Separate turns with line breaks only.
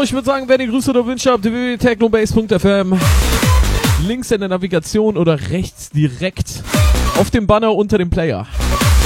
ich würde sagen, wenn ihr Grüße oder Wünsche habt, www.technobase.fm. Links in der Navigation oder rechts direkt auf dem Banner unter dem Player.